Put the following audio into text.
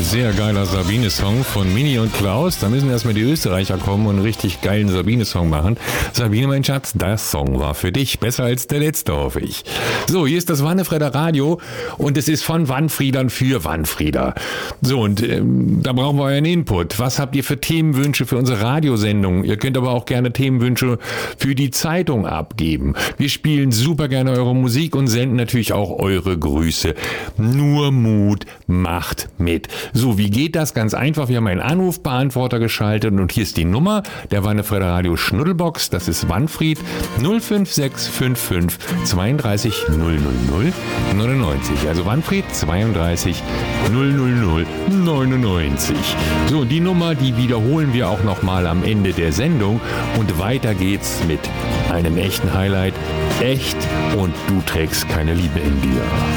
Sehr geiler Sabine-Song von Mini und Klaus. Da müssen erstmal die Österreicher kommen und einen richtig geilen Sabine-Song machen. Sabine, mein Schatz, das Song war für dich. Besser als der letzte, hoffe ich. So, hier ist das Wannefrieder Radio und es ist von Wannfriedern für Wannfrieder. So, und da brauchen wir euren Input. Was habt ihr für Themenwünsche für unsere Radiosendung? Ihr könnt aber auch gerne Themenwünsche für die Zeitung abgeben. Wir spielen super gerne eure Musik und senden natürlich auch eure Grüße. Nur Mut, macht mit. So, wie geht das? Ganz einfach. Wir haben einen Anrufbeantworter geschaltet und hier ist die Nummer der Wannefrieder Radio Schnuddelbox. Das ist Wannfried 05655 32 000 99. Also Wannfried 32 000 99. So, die Nummer, die wiederholen wir auch nochmal am Ende der Sendung und weiter geht's mit einem echten Highlight. Echt und du trägst keine Liebe in dir.